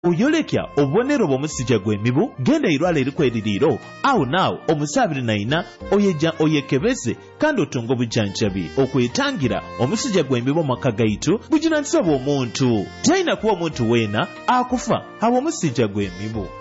oyolekya obubonero bw'omusujja gw'emibu genda irwala erikweririiro awo naawo omusabiri naina oyekebeze kandi otunga obujjanjabi okwetangira omusujja gw'emibu omumaka gaitu guginanisa bw'omuntu talina kuba omuntu weena akufa abo omusujja gw'emibu.